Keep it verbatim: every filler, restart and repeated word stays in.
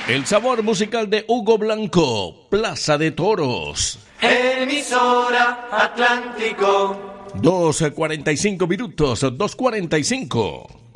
El sabor musical de Hugo Blanco, Plaza de Toros. Emisora Atlántico. dos cuarenta y cinco minutos, dos cuarenta y cinco.